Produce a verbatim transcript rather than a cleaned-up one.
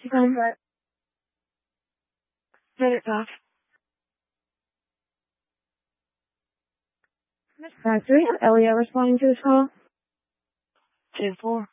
She's on right. Let it talk. Miss Factory, Elliot responding to this call. Two four.